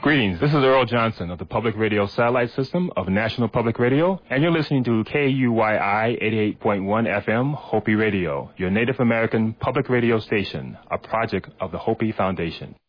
Greetings, this is Earl Johnson of the Public Radio Satellite System of National Public Radio, and you're listening to KUYI 88.1 FM Hopi Radio, your Native American public radio station, a project of the Hopi Foundation.